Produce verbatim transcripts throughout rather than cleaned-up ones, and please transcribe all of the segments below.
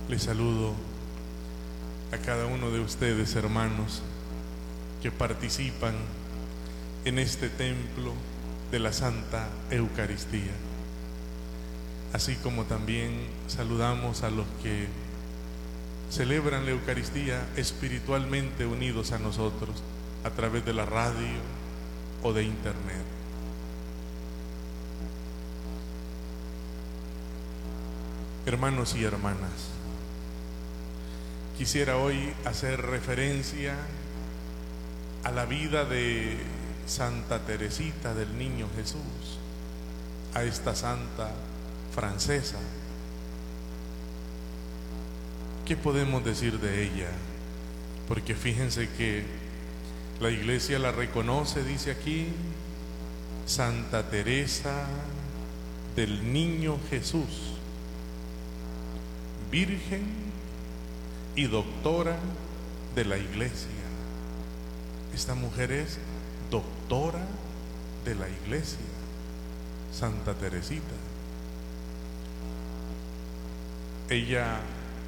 Les saludo a cada uno de ustedes, hermanos, que participan en este templo de la Santa Eucaristía. Así como también saludamos a los que celebran la Eucaristía espiritualmente unidos a nosotros a través de la radio o de internet. Hermanos y hermanas, quisiera hoy hacer referencia a la vida de Santa Teresita del Niño Jesús, a esta santa francesa. ¿Qué podemos decir de ella? Porque fíjense que la Iglesia la reconoce, dice aquí, Santa Teresa del Niño Jesús, Virgen y doctora de la Iglesia. Esta mujer es doctora de la Iglesia, Santa Teresita. Ella,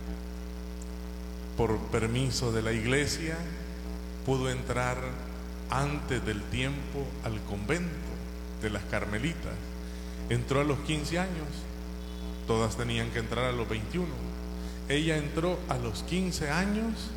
por permiso de la Iglesia, pudo entrar antes del tiempo al convento de las Carmelitas. Entró a los quince años, todas tenían que entrar a los veintiuno. Ella entró a los quince años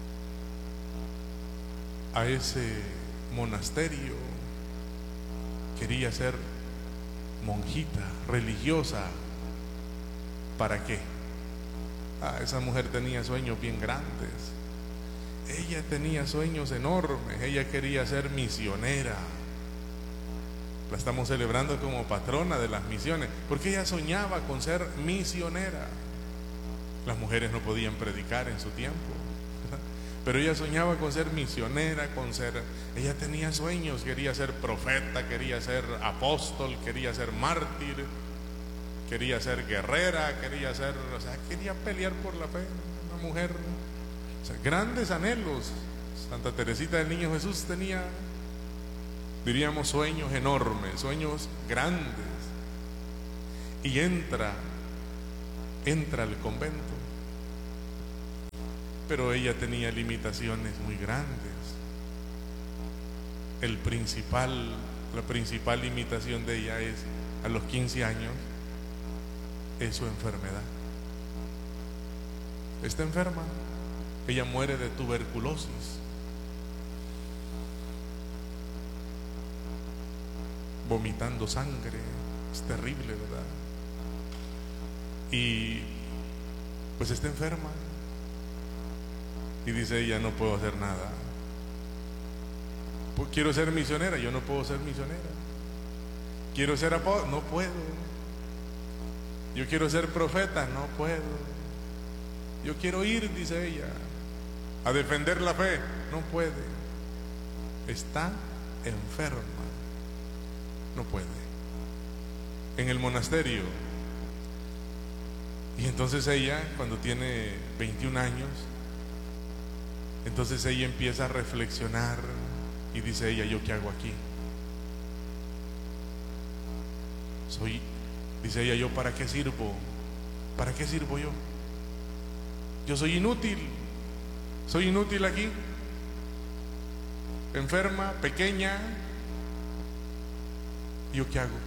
a ese monasterio. Quería ser monjita, religiosa. ¿Para qué? Ah, esa mujer tenía sueños bien grandes. Ella tenía sueños enormes. Ella quería ser misionera. La estamos celebrando como patrona de las misiones, porque ella soñaba con ser misionera. Las mujeres no podían predicar en su tiempo, ¿verdad? Pero ella soñaba con ser misionera, con ser... Ella tenía sueños, quería ser profeta, quería ser apóstol, quería ser mártir, quería ser guerrera, quería ser... O sea, quería pelear por la fe. Una mujer... O sea, grandes anhelos. Santa Teresita del Niño Jesús tenía, diríamos, sueños enormes, sueños grandes. Y entra... entra al convento, pero ella tenía limitaciones muy grandes. El principal, la principal limitación de ella es, a los quince años, es su enfermedad. Está enferma, ella muere de tuberculosis, vomitando sangre. Es terrible, ¿verdad? Y pues está enferma y dice ella: no puedo hacer nada. Pues quiero ser misionera, yo no puedo ser misionera. Quiero ser apóstol, no puedo. Yo quiero ser profeta, no puedo. Yo quiero ir, dice ella, a defender la fe, no puede. Está enferma, no puede. En el monasterio. Y entonces ella, cuando tiene veintiún años, entonces ella empieza a reflexionar y dice ella: ¿yo qué hago aquí? Soy, dice ella, ¿yo para qué sirvo? ¿Para qué sirvo yo? Yo soy inútil, soy inútil aquí, enferma, pequeña. ¿Yo qué hago?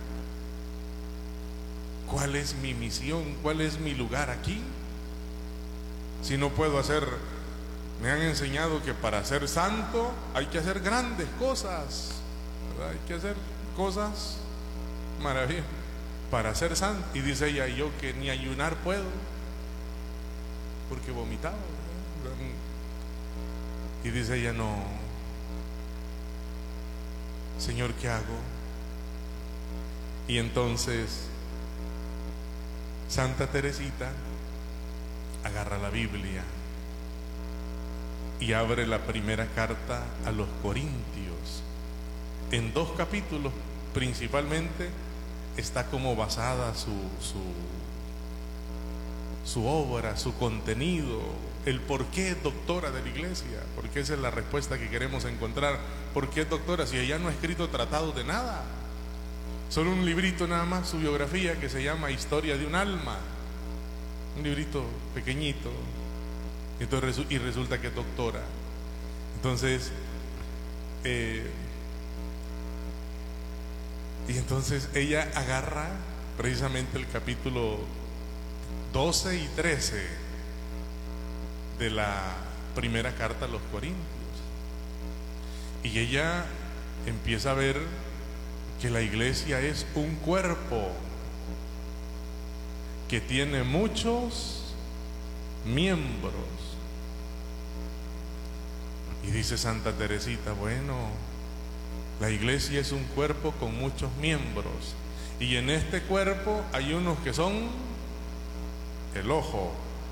¿Cuál es mi misión? ¿Cuál es mi lugar aquí? Si no puedo hacer... Me han enseñado que para ser santo hay que hacer grandes cosas, ¿verdad? Hay que hacer cosas maravillosas para ser santo. Y dice ella: yo que ni ayunar puedo, porque vomitaba, ¿verdad? Y dice ella: no, Señor, ¿qué hago? Y entonces Santa Teresita agarra la Biblia y abre la primera carta a los Corintios. En dos capítulos principalmente está como basada su, su, su obra, su contenido, el por qué es doctora de la Iglesia, porque esa es la respuesta que queremos encontrar. ¿Por qué es doctora si ella no ha escrito tratado de nada? Solo un librito nada más, su biografía, que se llama Historia de un alma. un librito pequeñito, y, entonces, y resulta que es doctora. Entonces, eh, y entonces ella agarra precisamente el capítulo doce y trece de la primera carta a los Corintios, y ella empieza a ver que la iglesia es un cuerpo que tiene muchos miembros. Y dice Santa Teresita, bueno, la iglesia es un cuerpo con muchos miembros, y en este cuerpo hay unos que son el ojo.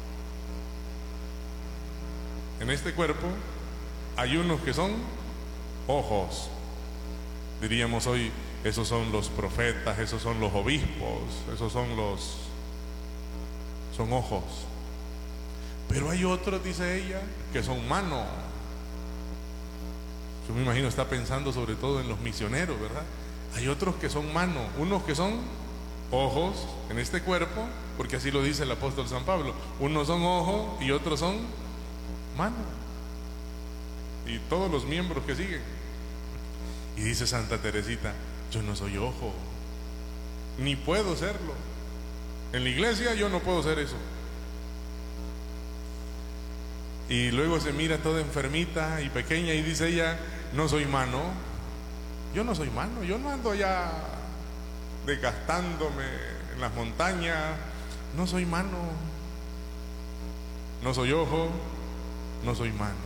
En este cuerpo hay unos que son ojos. Diríamos hoy, esos son los profetas, esos son los obispos, esos son los son ojos. Pero hay otros, dice ella, que son manos. Yo me imagino está pensando sobre todo en los misioneros, ¿verdad? Hay otros que son manos, unos que son ojos en este cuerpo, porque así lo dice el apóstol San Pablo. Unos son ojos y otros son manos. Y todos los miembros que siguen. Y dice Santa Teresita, yo no soy ojo, ni puedo serlo. En la iglesia yo no puedo ser eso. Y luego se mira toda enfermita y pequeña y dice ella, no soy mano. Yo no soy mano, yo no ando allá desgastándome en las montañas. No soy mano, no soy ojo, no soy mano.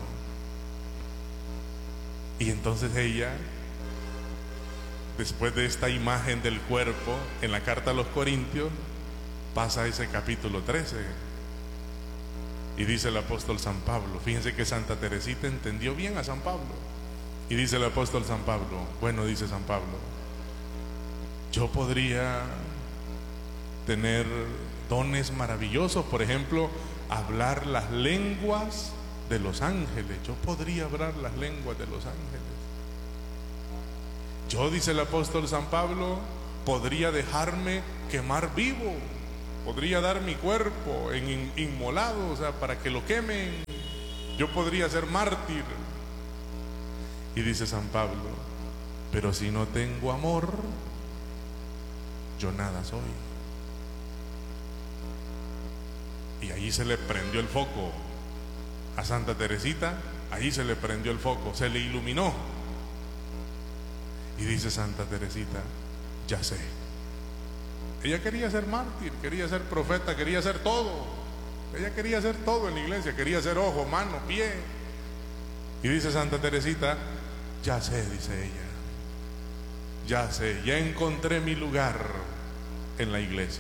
Y entonces ella, después de esta imagen del cuerpo en la carta a los Corintios, pasa a ese capítulo trece y dice el apóstol San Pablo, fíjense que Santa Teresita entendió bien a San Pablo, y dice el apóstol San Pablo, bueno, dice San Pablo, yo podría tener dones maravillosos, por ejemplo, hablar las lenguas de los ángeles. Yo podría hablar las lenguas de los ángeles. Yo, dice el apóstol San Pablo, podría dejarme quemar vivo, podría dar mi cuerpo en inmolado, o sea, para que lo quemen. Yo podría ser mártir. Y dice San Pablo, pero si no tengo amor, yo nada soy. Y ahí se le prendió el foco a Santa Teresita, ahí se le prendió el foco, se le iluminó. Y dice Santa Teresita, ya sé. Ella quería ser mártir, quería ser profeta, quería ser todo. Ella quería ser todo en la iglesia, quería ser ojo, mano, pie. Y dice Santa Teresita, ya sé, dice ella, ya sé, ya encontré mi lugar en la iglesia.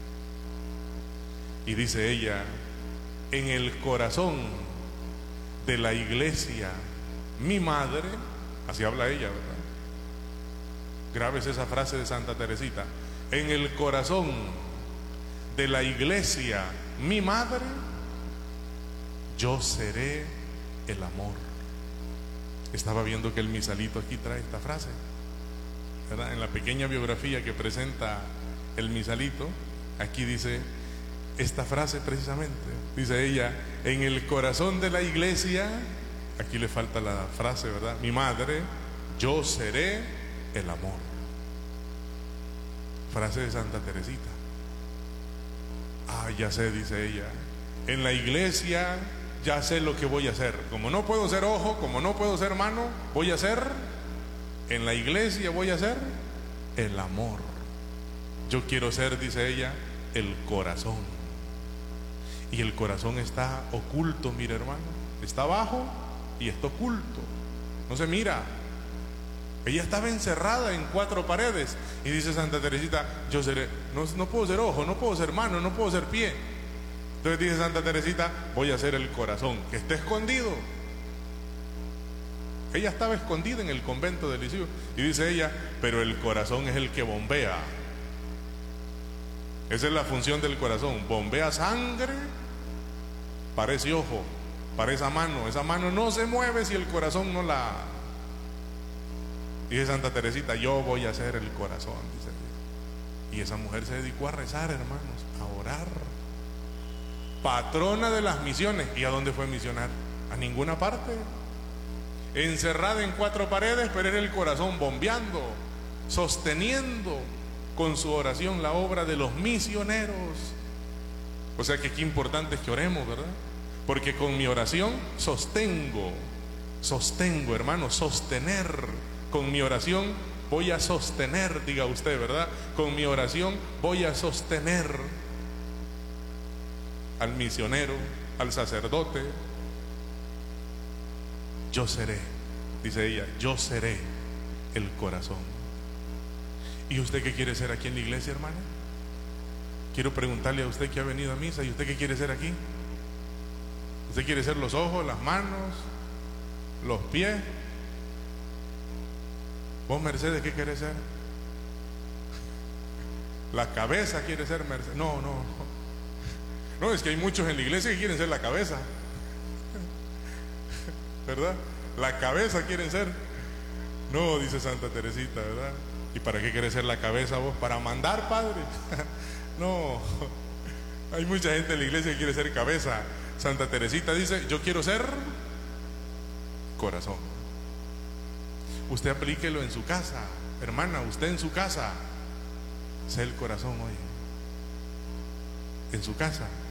Y dice ella, en el corazón de la iglesia, mi madre, así habla ella, ¿verdad? Grabes esa frase de Santa Teresita, en el corazón de la iglesia, mi madre, yo seré el amor. Estaba viendo que el misalito aquí trae esta frase, ¿verdad? En la pequeña biografía que presenta el misalito, aquí dice esta frase precisamente. Dice ella, en el corazón de la iglesia, aquí le falta la frase, ¿verdad? Mi madre, yo seré el amor. Frase de Santa Teresita. Ah, ya sé, dice ella, en la iglesia ya sé lo que voy a hacer. Como no puedo ser ojo, como no puedo ser mano, voy a ser, en la iglesia voy a ser el amor. Yo quiero ser, dice ella, el corazón. Y el corazón está oculto, mira hermano, está abajo y está oculto, no se mira. Ella estaba encerrada en cuatro paredes. Y dice Santa Teresita, yo seré, no, no puedo ser ojo, no puedo ser mano, no puedo ser pie. Entonces dice Santa Teresita, voy a ser el corazón, que está escondido. Ella estaba escondida en el convento de Lisieux. Y dice ella, pero el corazón es el que bombea. Esa es la función del corazón, bombea sangre para ese ojo, para esa mano. Esa mano no se mueve si el corazón no la... Dice Santa Teresita, yo voy a ser el corazón, dice ella. Y esa mujer se dedicó a rezar, hermanos, a orar. patrona de las misiones. ¿Y a dónde fue a misionar? A ninguna parte. Encerrada en cuatro paredes, pero era el corazón bombeando, sosteniendo con su oración la obra de los misioneros. O sea que qué importante es que oremos, ¿verdad? Porque con mi oración sostengo, sostengo, hermano, sostener. Con mi oración voy a sostener, diga usted, ¿verdad? Con mi oración voy a sostener al misionero, al sacerdote. Yo seré, dice ella, yo seré el corazón. ¿Y usted qué quiere ser aquí en la iglesia, hermana? Quiero preguntarle a usted que ha venido a misa, ¿y usted qué quiere ser aquí? ¿Usted quiere ser los ojos, las manos, los pies? ¿Vos, Mercedes, qué quiere ser? La cabeza quiere ser Mercedes. No, no, no, es que hay muchos en la iglesia que quieren ser la cabeza, ¿verdad? La cabeza quieren ser. No, dice Santa Teresita, ¿verdad? ¿Y para qué quieres ser la cabeza vos? Para mandar, padre. No, hay mucha gente en la iglesia que quiere ser cabeza. Santa Teresita dice, yo quiero ser corazón. Usted aplíquelo en su casa, hermana, usted en su casa, sé el corazón hoy, en su casa.